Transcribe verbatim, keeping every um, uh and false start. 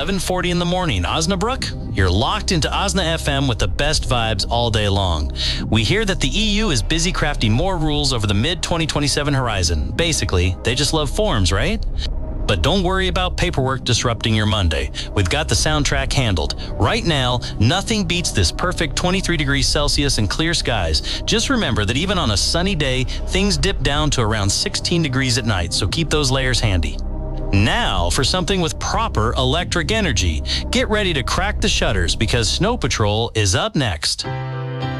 eleven forty in the morning. Osnabrück, you're locked into Osna F M with the best vibes all day long. We hear that the E U is busy crafting more rules over the mid twenty twenty-seven horizon. Basically, they just love forms, right? But don't worry about paperwork disrupting your Monday. We've got the soundtrack handled. Right now, nothing beats this perfect twenty-three degrees Celsius and clear skies. Just remember that even on a sunny day, things dip down to around sixteen degrees at night, so keep those layers handy. Now for something with proper electric energy. Get ready to crack the shutters because Snow Patrol is up next.